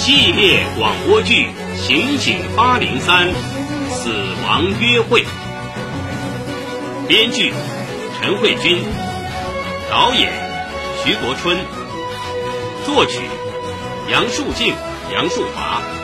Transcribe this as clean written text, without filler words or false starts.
系列广播剧《刑警803死亡约会》，编剧陈慧君，导演徐国春，作曲杨树静、杨树华。